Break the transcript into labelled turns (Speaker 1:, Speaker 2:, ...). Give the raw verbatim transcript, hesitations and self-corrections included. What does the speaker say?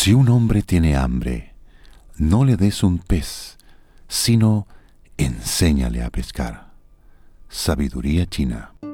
Speaker 1: Si un hombre tiene hambre, no le des un pez, sino enséñale a pescar. Sabiduría china.